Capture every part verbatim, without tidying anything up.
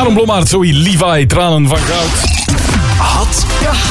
Sharon Blommaert, Zoe Levi, Tranen van Goud. Hot.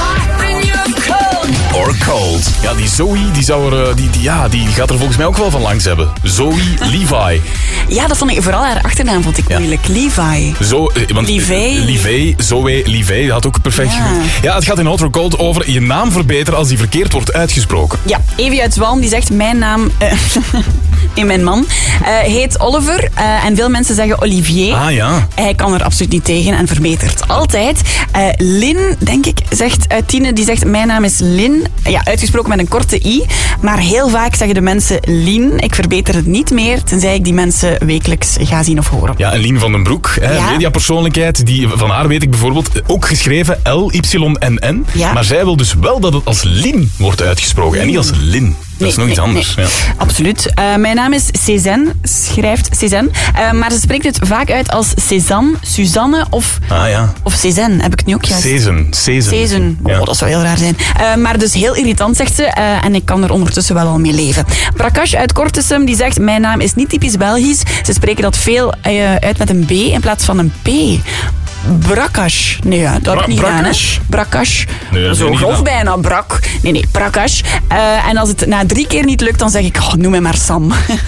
Or cold. Ja, die Zoe, die, zou er, die, die, ja, die gaat er volgens mij ook wel van langs hebben. Zoe Levi. Ja, dat vond ik, vooral haar achternaam vond ik ja. moeilijk. Levi. Zo, want Levi. Levi, Zoe Levi, had ook perfect ja. goed. Ja, het gaat in Hot or Cold over je naam verbeteren als die verkeerd wordt uitgesproken. Ja, Evie uit Zwalm die zegt mijn naam... Uh, in mijn man, uh, heet Oliver uh, en veel mensen zeggen Olivier. Ah ja. Hij kan er absoluut niet tegen en verbetert altijd. Uh, Lin, denk ik, zegt uit Tine, die zegt mijn naam is Lin. Ja, uitgesproken met een korte i. Maar heel vaak zeggen de mensen Lien. Ik verbeter het niet meer, tenzij ik die mensen wekelijks ga zien of horen. Ja, en Lien van den Broek, hè, ja. mediapersoonlijkheid, die, van haar weet ik bijvoorbeeld ook geschreven L Y N N. Ja. Maar zij wil dus wel dat het als Lien wordt uitgesproken Lien. En niet als Lin. Dat nee, is nog iets nee, anders. Nee. Ja. Absoluut. Uh, mijn naam is Cézanne, schrijft Cézanne. Uh, maar ze spreekt het vaak uit als Cézanne, Suzanne of, ah, ja. of Cézanne. Heb ik het nu ook juist? Cézanne. Cézanne. Oh, ja. Dat zou heel raar zijn. Uh, maar dus heel irritant, zegt ze. Uh, en ik kan er ondertussen wel al mee leven. Prakash uit Kortesum, die zegt mijn naam is niet typisch Belgisch. Ze spreken dat veel uh, uit met een B in plaats van een P. Brakash. Nee, ja, dat heb ik niet gedaan. Brakash. Nee, zo grof bijna. Brak. Nee, nee, Brakash. Uh, en als het na drie keer niet lukt, dan zeg ik, oh, noem me maar Sam.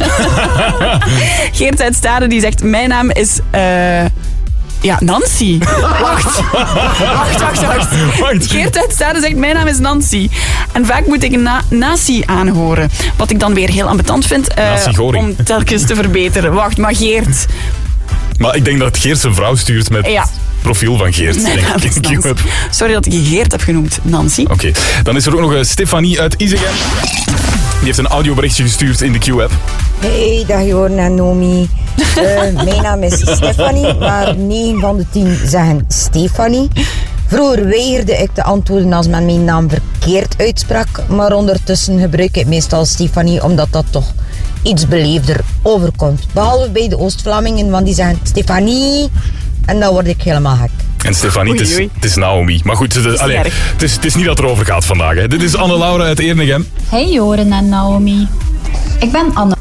Geert uit Stade, die zegt, mijn naam is... Uh, Ja, Nancy. Wacht. Wacht, wacht, wacht. wacht. Geert uit Stade zegt, mijn naam is Nancy. En vaak moet ik na- Nasi aanhoren. Wat ik dan weer heel ambetant vind. Uh, om telkens te verbeteren. Wacht, maar Geert... Maar ik denk dat Geert zijn vrouw stuurt met ja. het profiel van Geert. Nee, denk ik. Q-Web. Sorry dat ik je Geert heb genoemd, Nancy. Oké, okay. Dan is er ook nog uh, Stefanie uit Isegem. Die heeft een audioberichtje gestuurd in de Q-App. Hey, dag Joren en Nomi. Uh, mijn naam is Stefanie, maar negen van de tien zeggen Stefanie. Vroeger weigerde ik te antwoorden als men mijn naam verkeerd uitsprak, maar ondertussen gebruik ik meestal Stefanie, omdat dat toch iets beleefder overkomt. Behalve bij de Oost-Vlamingen, want die zeggen Stefanie en dan word ik helemaal gek. En Stefanie, oei, het, is, oei. het is Naomi. Maar goed, het is, allee, het, is, het is niet dat het erover gaat vandaag. Hè. Dit is Anne-Laura uit Eernegem. Hey Joren en Naomi. Ik ben Anne.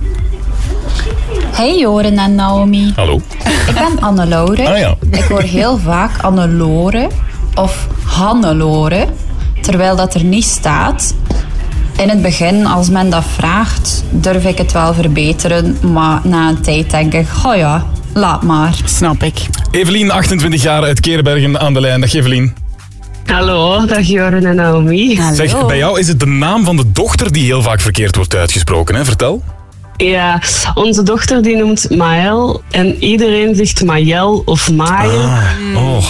Hey Joren en Naomi. Hallo. Ik ben Anne-Laure. Ah, ja. Ik hoor heel vaak Anne-Lore of Hannelore, terwijl dat er niet staat. In het begin, als men dat vraagt, durf ik het wel verbeteren. Maar na een tijd denk ik, oh ja, laat maar. Snap ik. Evelien, achtentwintig jaar uit Kerenbergen aan de lijn. Dag Evelien. Hallo, dag Joren en Naomi. Hallo. Zeg, bij jou is het de naam van de dochter die heel vaak verkeerd wordt uitgesproken, hè? Vertel. Ja, onze dochter die noemt Maël en iedereen zegt Maël of Maël. Ah, oh.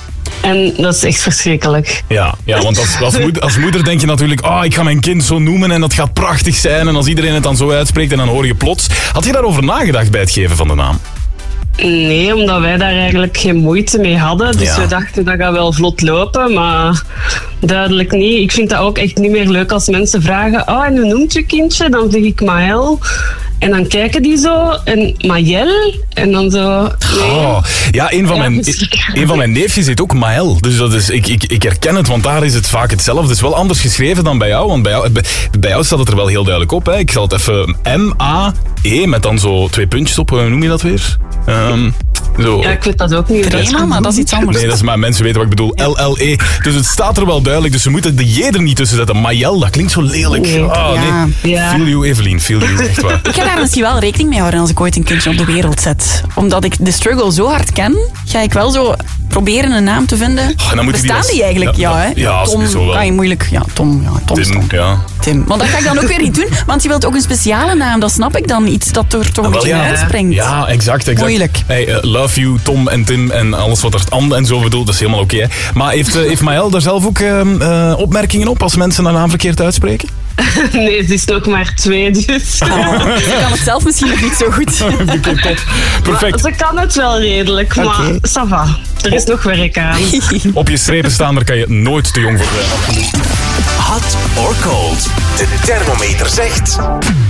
En dat is echt verschrikkelijk. Ja, ja want als, als, moeder, als moeder denk je natuurlijk, oh, ik ga mijn kind zo noemen en dat gaat prachtig zijn. En als iedereen het dan zo uitspreekt en dan hoor je plots. Had je daarover nagedacht bij het geven van de naam? Nee, omdat wij daar eigenlijk geen moeite mee hadden. Dus ja. we dachten dat gaat wel vlot lopen, maar duidelijk niet. Ik vind dat ook echt niet meer leuk als mensen vragen, oh, en hoe noemt je kindje? Dan zeg ik Maël. En dan kijken die zo, en Maël, en dan zo... Nee. Oh, ja, een van, Ja, mijn, een van mijn neefjes heet ook Maël. Dus dat is, ik, ik, ik herken het, want daar is het vaak hetzelfde. Het is wel anders geschreven dan bij jou, want bij jou, bij, bij jou staat het er wel heel duidelijk op. Hè. Ik zal het even M A E met dan zo twee puntjes op, hoe noem je dat weer? Um, zo. Ja, ik weet dat ook niet. Trema, maar dat is iets anders. Nee, dat is maar mensen weten wat ik bedoel. L L E. Dus het staat er wel duidelijk, dus ze moeten de J er niet tussen zetten. Maël, dat klinkt zo lelijk. Nee. Oh, Ja. nee. Ja. Feel you, Evelien, feel you, echt waar. Ik ga daar misschien wel rekening mee houden als ik ooit een kindje op de wereld zet. Omdat ik de struggle zo hard ken, ga ik wel zo proberen een naam te vinden. Oh, dan moet je die Bestaan als- die eigenlijk? Ja, Ja, hè? ja, Tom sowieso wel. kan je moeilijk... Ja, Tom. Ja, Tom, is Tim, Tom. ja. Tim. Maar dat ga ik dan ook weer niet doen, want je wilt ook een speciale naam. Dat snap ik dan. Iets dat er toch een Wel, beetje ja. uitspringt. Ja, exact, exact. Moeilijk. Hey, uh, love you, Tom en Tim en alles wat er and en zo bedoelt, dat is helemaal oké. Okay, maar heeft, uh, heeft Maël daar zelf ook uh, uh, opmerkingen op als mensen haar naam verkeerd uitspreken? Nee, het is nog maar twee, dus... Oh, ze kan het zelf misschien nog niet zo goed. Oké, top. Perfect. Ze kan het wel redelijk, maar Oké. ça va. Er is nog werk aan. Op je strepen staan, daar kan je nooit te jong voor zijn. Hot or cold? De thermometer zegt...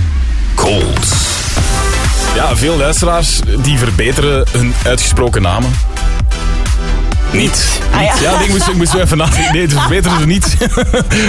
Cold. Ja, veel luisteraars die verbeteren hun uitgesproken namen. Niet. Ah, ja. Ja, nee, ik moest, ik moest even nadenken. Nee, ze verbeteren ze niet.